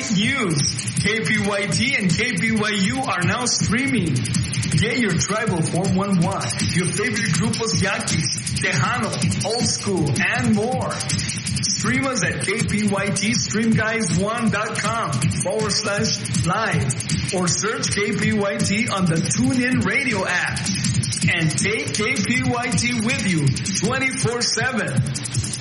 great news! KPYT and KPYU are now streaming. Get your tribal 411, your favorite grupos Yaquis, Tejano, Old School, and more. Stream us at kpytstreamguys1.com/live or search KPYT on the TuneIn Radio app. And take KPYT with you 24/7.